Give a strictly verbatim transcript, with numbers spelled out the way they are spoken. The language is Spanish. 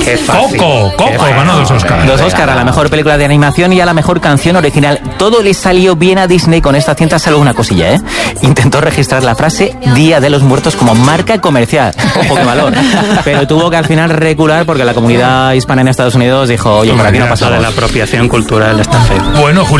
Qué fácil. Coco, Coco ganó dos Oscars. Dos Oscars, a la mejor película de animación y a la mejor canción original. Todo le salió bien a Disney con esta cinta, salvo una cosilla, ¿eh? Intentó registrar la frase Día de los Muertos como marca comercial. Ojo, qué valor. Pero tuvo que al final recular porque la comunidad hispana en Estados Unidos dijo, oye, por aquí no pasa nada. La apropiación cultural está feo. Bueno, Julio.